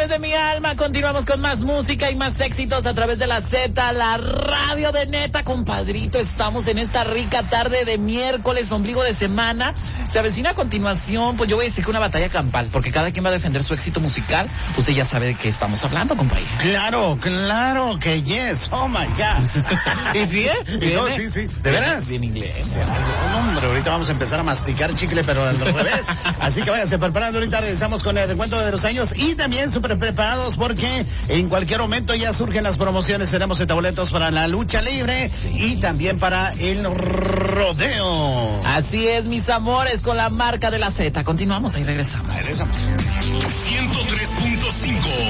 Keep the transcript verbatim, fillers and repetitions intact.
corazones de mi alma, continuamos con más música y más éxitos a través de la Z, la radio de neta, compadrito. Estamos en esta rica tarde de miércoles, ombligo de semana. Se avecina a continuación, pues yo voy a decir que una batalla campal, porque cada quien va a defender su éxito musical. Usted ya sabe de qué estamos hablando, compadre. Claro, claro que yes, oh my God. ¿Y sí, eh? No, sí, sí, ¿de veras? Bien inglés. No, hombre, ahorita vamos a empezar a masticar chicle, pero al revés. Así que váyanse preparando, ahorita regresamos con el recuento de los años y también súper preparados porque en cualquier momento ya surgen las promociones. Tenemos boletos para la lucha libre y también para el rodeo. Así es, mis amores, con la marca de la Z. Continuamos, ahí regresamos. Regresamos. ciento tres punto cinco